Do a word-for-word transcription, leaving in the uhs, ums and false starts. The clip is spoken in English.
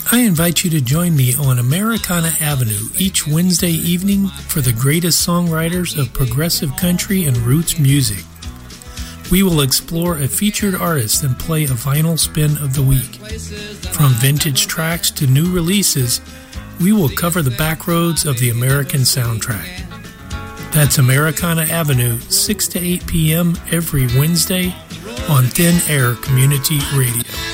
I invite you to join me on Americana Avenue each Wednesday evening for the greatest songwriters of progressive country and roots music. We will explore a featured artist and play a vinyl spin of the week. From vintage tracks to new releases, we will cover the back roads of the American soundtrack. That's Americana Avenue, six to eight p.m. every Wednesday on Thin Air Community Radio.